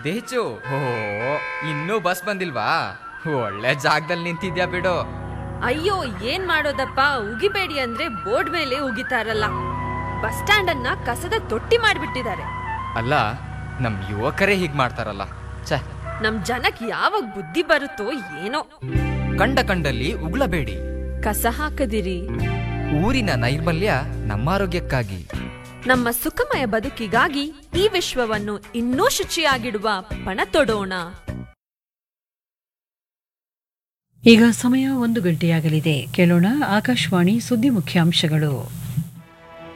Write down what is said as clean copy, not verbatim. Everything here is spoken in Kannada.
ಸಿದ್ದೇಚು, ಓ ಇನ್ನೂ ಬಸ್ ಬಂದಿಲ್ವಾ? ಒಳ್ಳೆ ಜಾಗದಲ್ಲಿ ನಿಂತಿದ್ಯಾ ಬಿಡು. ಅಯ್ಯೋ, ಏನ್ ಮಾಡೋದಪ್ಪ, ಉಗಿಬೇಡಿ ಅಂದ್ರೆ ಬೋರ್ಡ್ ಮೇಲೆ ಉಗಿತಾರಲ್ಲ. ಬಸ್ ಸ್ಟ್ಯಾಂಡ್ ಅನ್ನ ಕಸದ ತೊಟ್ಟಿ ಮಾಡ್ಬಿಟ್ಟಿದ್ದಾರೆ. ಅಲ್ಲ, ನಮ್ ಯುವಕರೇ ಹೀಗ್ ಮಾಡ್ತಾರಲ್ಲ. ಛೆ, ನಮ್ ಜನಕ್ ಯಾವಾಗ ಬುದ್ಧಿ ಬರುತ್ತೋ ಏನೋ. ಕಂಡಲ್ಲಿ ಉಗ್ಳಬೇಡಿ, ಕಸ ಹಾಕದಿರಿ. ಊರಿನ ನೈರ್ಮಲ್ಯ ನಮ್ಮ ಆರೋಗ್ಯಕ್ಕಾಗಿ, ನಮ್ಮ ಸುಖಮಯ ಬದುಕಿಗಾಗಿ ಈ ವಿಶ್ವವನ್ನು ಇನ್ನೂ ಶುಚಿಯಾಗಿಡುವ ಪಣ ತೊಡೋಣ. ಈಗ ಸಮಯ 1 ಗಂಟೆಯಾಗಲಿದೆ. ಕೇಳೋಣ ಆಕಾಶವಾಣಿ ಸುದ್ದಿ ಮುಖ್ಯಾಂಶಗಳು.